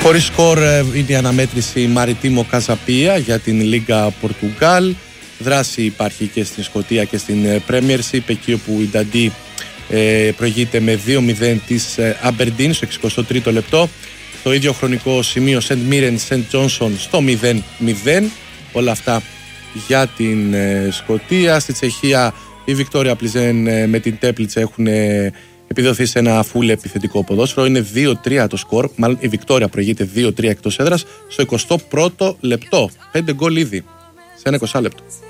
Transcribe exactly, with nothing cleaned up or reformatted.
Χωρίς σκορ είναι η αναμέτρηση Μαριτίμο Καζαπία για την Λίγκα Πορτουγκάλ. Δράση υπάρχει και στην Σκωτία και στην Premiership, εκεί όπου η Νταντί ε, προηγείται με δύο μηδέν της Αμπερντίν στο εξηκοστό τρίτο λεπτό. Το ίδιο χρονικό σημείο Σεντ Μίρεν Σεντ Τζόνσον στο μηδέν μηδέν. Όλα αυτά για την ε, Σκωτία. Στη Τσεχία η Βικτόρια Πλιζέν ε, με την Τέπλιτσα έχουν ε, επιδοθεί σε ένα φουλ επιθετικό ποδόσφαιρο. Είναι δύο τρία το σκορ. Μάλλον η Βικτόρια προηγείται δύο τρία εκτός έδρας στο εικοστό πρώτο λεπτό. πέντε γκολ ήδη σε ένα είκοσι λεπτό.